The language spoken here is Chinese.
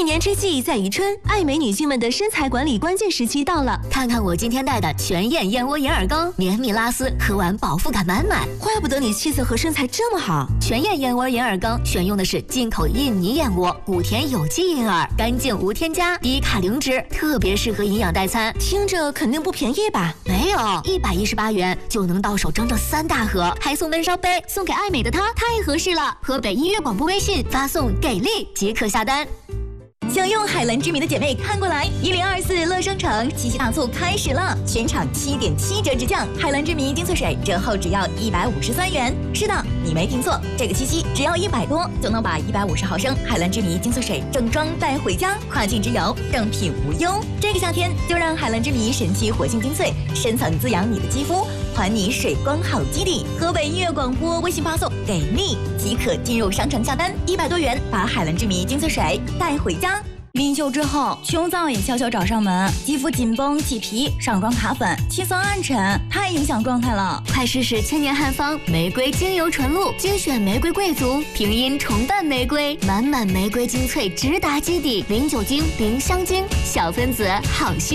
年之计在于春，爱美女性们的身材管理关键时期到了。 看看我今天带的全燕燕窝银耳羹，绵密拉丝，喝完饱腹感满满。 怪不得你气色和身材这么好。 全燕燕窝银耳羹选用的是进口印尼燕窝，谷田有机银耳，干净无添加，低卡零脂，特别适合营养代餐。 听着肯定不便宜吧？ 没有，118元就能到手整整3大盒，还送闷烧杯，送给爱美的她太合适了。河北音乐广播微信发送“给力”即可下单。 想用海蓝之谜的姐妹看过来，1024乐商城七夕大促开始了，全场7.7折直降，海蓝之谜精粹水折后只要153元。是的，你没听错，这个七夕只要100多就能把150毫升海蓝之谜精粹水正装带回家，跨境之游正品无忧。这个夏天就让海蓝之谜神奇活性精粹深层滋养你的肌肤，还你水光好基底。河北音乐广播微信发送“给力”即可进入商城下单，100多元把海蓝之谜精粹水带回家。临秀之后，穷燥也悄悄找上门，肌肤紧绷起皮，上妆卡粉，气色暗沉，太影响状态了。 快试试千年汉方玫瑰精油纯露，精选玫瑰贵族，平阴重瓣玫瑰，满满玫瑰精粹直达基底，零酒精，零香精，小分子好吸。